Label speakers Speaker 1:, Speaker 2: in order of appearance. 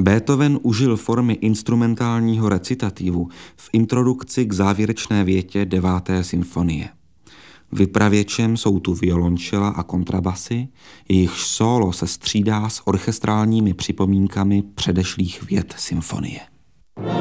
Speaker 1: Beethoven užil formy instrumentálního recitativu v introdukci k závěrečné větě 9. symfonie. Vypravěčem jsou tu violončela a kontrabasy, jejichž sólo se střídá s orchestrálními připomínkami předešlých vět symfonie.